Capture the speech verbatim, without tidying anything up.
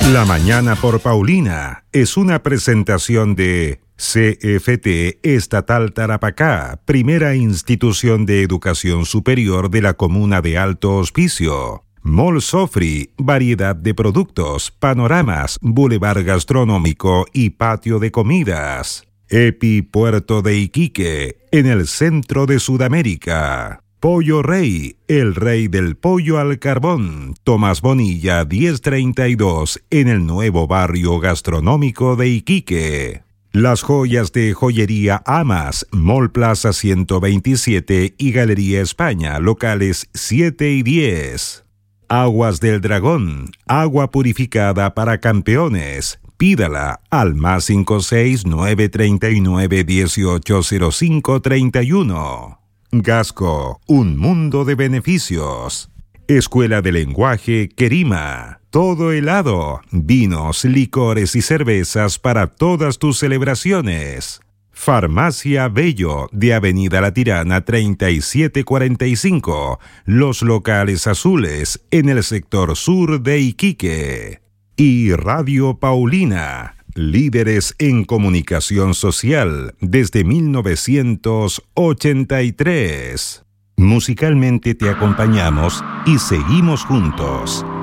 La Mañana por Paulina es una presentación de C F T Estatal Tarapacá, primera institución de educación superior de la comuna de Alto Hospicio. Mall Sofri, variedad de productos, panoramas, bulevar gastronómico y patio de comidas. Epi Puerto de Iquique, en el centro de Sudamérica. Pollo Rey, el rey del pollo al carbón. Tomás Bonilla diez treinta y dos, en el nuevo barrio gastronómico de Iquique. Las joyas de joyería Amas, Mall Plaza ciento veintisiete y Galería España, locales siete y diez. Aguas del Dragón, agua purificada para campeones. Pídala al más cinco seis nueve tres nueve uno ocho cero cinco tres uno. Gasco, un mundo de beneficios. Escuela de Lenguaje Querima. Todo helado, vinos, licores y cervezas para todas tus celebraciones. Farmacia Bello, de Avenida La Tirana treinta y siete cuarenta y cinco. Los locales azules, en el sector sur de Iquique. Y Radio Paulina, líderes en comunicación social desde mil novecientos ochenta y tres. Musicalmente te acompañamos y seguimos juntos.